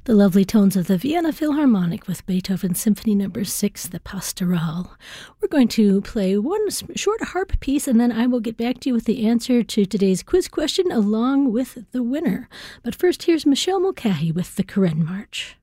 The lovely tones of the Vienna Philharmonic with Beethoven Symphony No. 6, the Pastoral. We're going to play one short harp piece, and then I will get back to you with the answer to today's quiz question along with the winner. But first, here's Michelle Mulcahy with the Karen March.